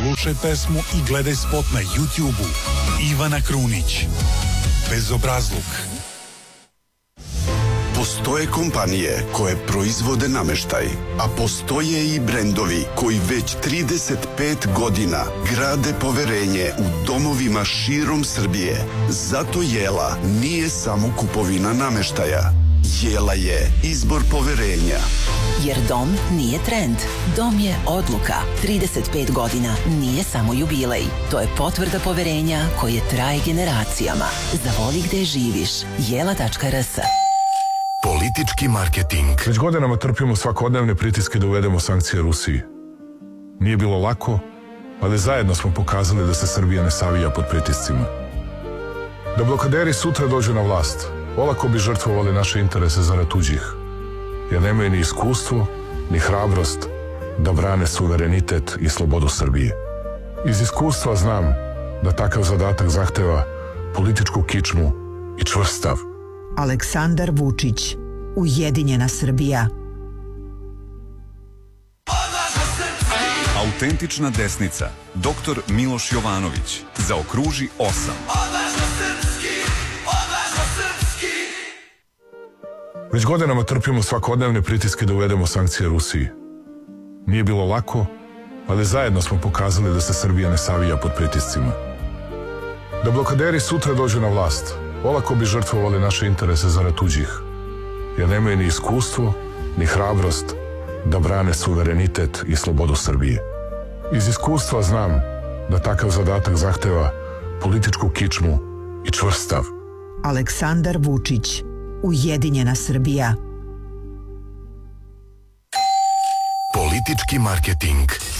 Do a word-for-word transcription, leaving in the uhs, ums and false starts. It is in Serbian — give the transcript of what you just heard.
Slušaj pesmu i gledaj spot na YouTubeu Ivana Krunić. Bezobrazluk. Postoje kompanije koje proizvode nameštaj, a postoje i brendovi koji već trideset pet godina grade poverenje u domovima širom Srbije. Zato Jela nije samo kupovina nameštaja. Jela je izbor poverenja. Jer dom nije trend, dom je odluka. trideset pet godina nije samo jubilej. To je potvrda poverenja koje traje generacijama. Zavoli gde živiš. jela tačka r s. Politički marketing. Već godinama trpimo svakodnevne pritiske da uvedemo sankcije Rusiji. Nije bilo lako, ali zajedno smo pokazali da se Srbija ne savija pod pritiscima. Da blokaderi sutra dođu na vlast, olako bi žrtvovali naše interese zarad tuđih, jer nemaju ni iskustvo, ni hrabrost da brane suverenitet i slobodu Srbije. Iz iskustva znam da takav zadatak zahteva političku kičmu i čvrst stav. Aleksandar Vučić, Ujedinjena Srbija. Autentična desnica. doktor Miloš Jovanović. Zaokruži osam. Već godinama trpimo svakodnevne pritiske da uvedemo sankcije Rusiji. Nije bilo lako, ali zajedno smo pokazali da se Srbija ne savija pod pritiscima. Da blokaderi sutra dođu na vlast, olako bi žrtvovali naše interese zarad tuđih, jer nemaju ni iskustvo, ni hrabrost da brane suverenitet i slobodu Srbije. Iz iskustva znam da takav zadatak zahteva političku kičmu i čvrst stav. Aleksandar Vučić, Ujedinjena Srbija. Politički marketing.